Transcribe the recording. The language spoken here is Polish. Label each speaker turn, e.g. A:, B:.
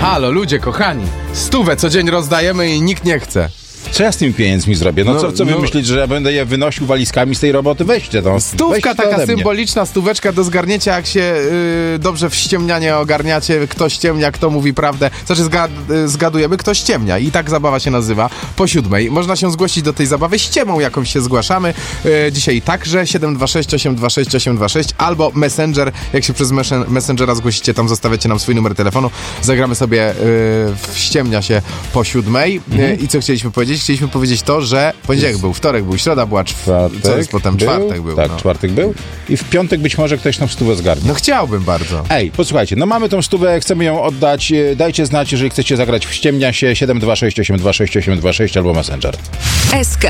A: Halo, ludzie kochani, 100 co dzień rozdajemy i nikt nie chce.
B: Co ja z tymi pieniędzmi zrobię? Co wy myślicie, że ja będę je wynosił walizkami z tej roboty? Weźcie to.
A: Stówka taka symboliczna, stóweczka do zgarnięcia, jak się dobrze w ściemnianie ogarniacie, kto ściemnia, kto mówi prawdę. Znaczy zgadujemy, kto ściemnia. I tak zabawa się nazywa. Po 7:00. Można się zgłosić do tej zabawy. Ściemą jakąś się zgłaszamy. Dzisiaj także 726 826 826 albo Messenger. Jak się przez Messengera zgłosicie, tam zostawiacie nam swój numer telefonu. Zagramy sobie w ściemnia się po 7:00. I co chcieliśmy powiedzieć? Chcieliśmy powiedzieć to, że poniedziałek był, wtorek był, środa była, co jest potem? Czwartek był.
B: Tak, czwartek był. I w piątek być może ktoś nam 100 zgarnie.
A: No chciałbym bardzo.
B: Ej, posłuchajcie, no mamy tą 100, chcemy ją oddać. Dajcie znać, jeżeli chcecie zagrać w ściemnia się 726 826 826 albo Messenger.
C: SK